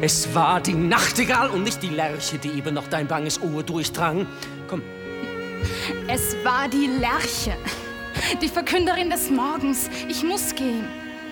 Es war die Nachtigall und nicht die Lerche, die eben noch dein banges Ohr durchdrang. Komm. Es war die Lerche, die Verkünderin des Morgens. Ich muss gehen.